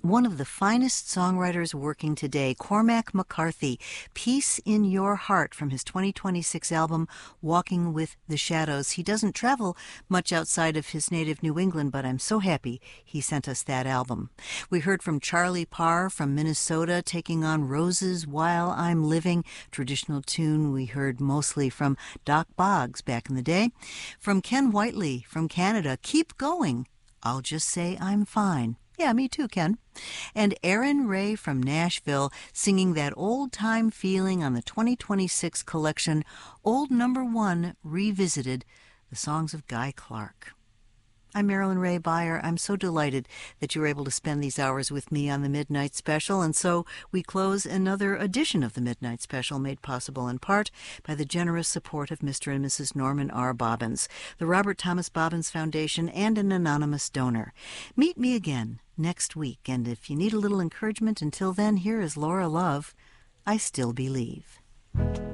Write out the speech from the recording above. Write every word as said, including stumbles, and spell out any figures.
one of the finest songwriters working today, Cormac McCarthy, Peace in Your Heart from his twenty twenty-six album, Walking with the Shadows. He doesn't travel much outside of his native New England, but I'm so happy he sent us that album. We heard from Charlie Parr from Minnesota, taking on Roses While I'm Living, traditional tune we heard mostly from Doc Boggs back in the day. From Ken Whiteley from Canada, Keep Going, I'll Just Say I'm Fine. Yeah, me too, Ken. And Aaron Ray from Nashville singing that old-time feeling on the twenty twenty-six collection, Old Number One Revisited, the songs of Guy Clark. I'm Marilyn Ray Beyer. I'm so delighted that you were able to spend these hours with me on the Midnight Special, and so we close another edition of the Midnight Special, made possible in part by the generous support of Mister and Missus Norman R. Bobbins, the Robert Thomas Bobbins Foundation, and an anonymous donor. Meet me again next week, and if you need a little encouragement until then, here is Laura Love, I Still Believe.